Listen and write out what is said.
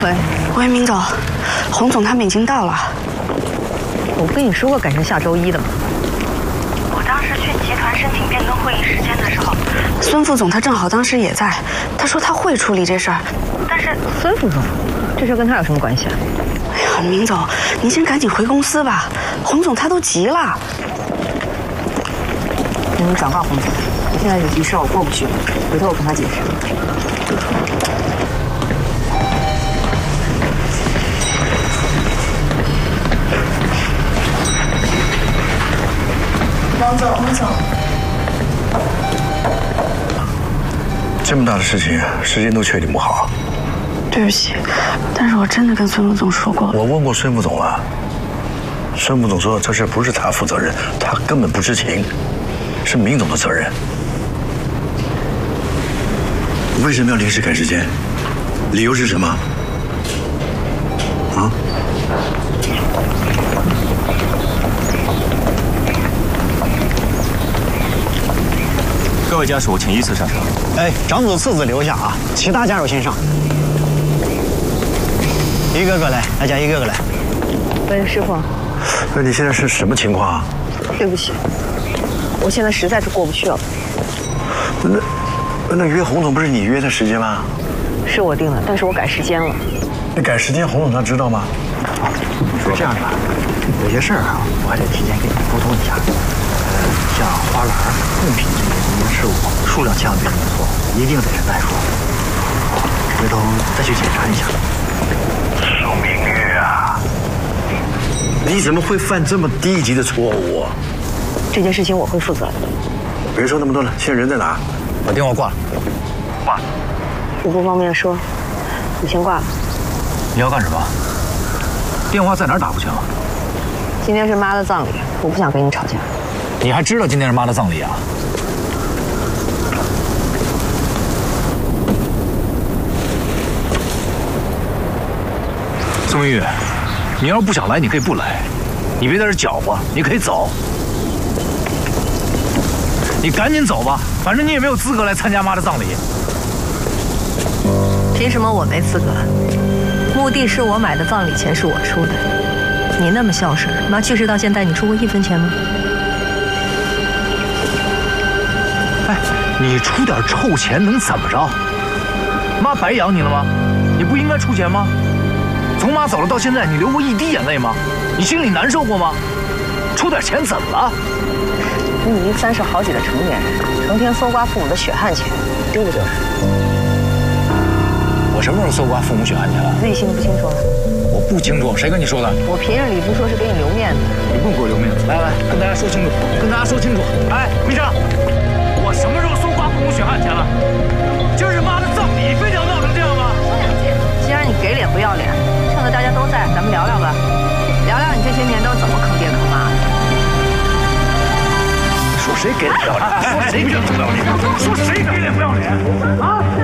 喂，明总，洪总他们已经到了。 我不跟你说过改成下周一的吗？ 我当时去集团申请变更会议时间的时候，孙副总他正好当时也在，他说他会处理这事儿。但是孙副总，这事跟他有什么关系啊？ 哎呀，明总，您先赶紧回公司吧，洪总他都急了。 你转告洪总，我现在有急事我过不去，回头我跟他解释。 王总，王总， 这么大的事情，时间都确定不好。 对不起，但是我真的跟孙副总说过。 我问过孙副总了，孙副总说这事不是他负责任，他根本不知情，是明总的责任。为什么要临时改时间？理由是什么？啊？ 各位家属，请依次上车。 哎，长子、次子留下啊，其他家属先上。一个个来，大家一个个来。 喂，师傅。 那你现在是什么情况啊？ 对不起，我现在实在是过不去了。 那约洪总不是你约的时间吗？ 是我定的，但是我改时间了。 那改时间，洪总他知道吗？ 是这样的，有些事儿啊，我还得提前跟你沟通一下。像花篮、贡品这些人员事务，数量千万别弄错，一定得是单数。回头再去检查一下。 苏明月啊，你怎么会犯这么低级的错误？ 这件事情我会负责的。 别说那么多了，现在人在哪？ 把电话挂了。 挂了。 我不方便说，你先挂了。 你要干什么？电话在哪儿打过去啊？ 今天是妈的葬礼，我不想跟你吵架。 你还知道今天是妈的葬礼啊？宋明玉，你要是不想来，你可以不来，你别在这搅和，你可以走。你赶紧走吧，反正你也没有资格来参加妈的葬礼。 凭什么我没资格？墓地是我买的，葬礼钱是我出的。你那么孝顺，妈去世到现在，你出过1分钱吗？ 哎，你出点臭钱能怎么着？妈白养你了吗？你不应该出钱吗？从妈走了到现在，你流过一滴眼泪吗？你心里难受过吗？出点钱怎么了？ 你已经30好几的成年人，成天搜刮父母的血汗钱，丢不丢人？ 我什么时候搜刮父母血汗钱了？ 自己心里不清楚了？ 我不清楚，谁跟你说的？ 我平日里不说是给你留面子。 你不用给我留面子。来，跟大家说清楚，跟大家说清楚。哎，秘书，我什么时候搜刮父母血汗钱了？今儿是妈的葬礼，非得要闹成这样吗？ 说两句。既然你给脸不要脸，趁着大家都在，咱们聊聊吧，聊聊你这些年都怎么坑爹坑妈的。 说谁给脸不要脸？说谁给脸不要脸？说谁给脸不要脸？啊！